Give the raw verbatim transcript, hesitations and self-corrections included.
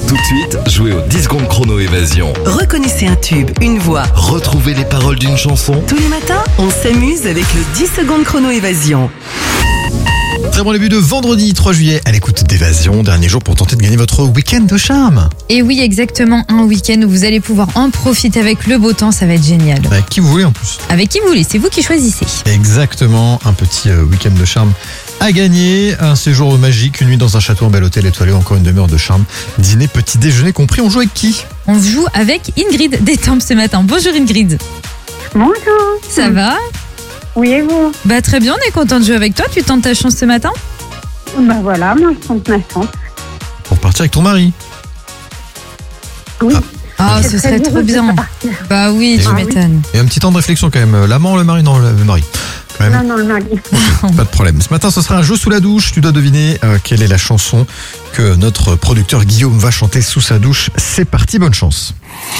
Tout de suite, jouez au dix secondes chrono évasion. Reconnaissez un tube, une voix. Retrouvez les paroles d'une chanson. Tous les matins, on s'amuse avec le dix secondes chrono évasion. Très bon début de vendredi trois juillet à l'écoute d'Évasion, dernier jour pour tenter de gagner votre week-end de charme. Et oui, exactement, un week-end où vous allez pouvoir en profiter avec le beau temps, ça va être génial. Avec qui vous voulez en plus. Avec qui vous voulez, c'est vous qui choisissez. Exactement, un petit euh, week-end de charme à gagner, un séjour magique, une nuit dans un château, un bel hôtel étoilé, encore une demi-heure de charme, dîner, petit déjeuner compris. On joue avec qui? On joue avec Ingrid d'Étampes ce matin. Bonjour Ingrid. Bonjour. Ça va? Oui, et vous? Bah très bien, on est content de jouer avec toi. Tu tentes ta chance ce matin? Bah voilà, moi je tente ma chance. Pour partir avec ton mari. Oui. Ah, C'est ce très serait dur trop de bien. partir. Bah oui, Et tu oui. m'étonnes. Et un petit temps de réflexion quand même. L'amant ou le mari? Non, le mari. Quand même. Non, non, le mari. Pas de problème. Ce matin, ce sera un jeu sous la douche. Tu dois deviner euh, quelle est la chanson que notre producteur Guillaume va chanter sous sa douche. C'est parti, bonne chance.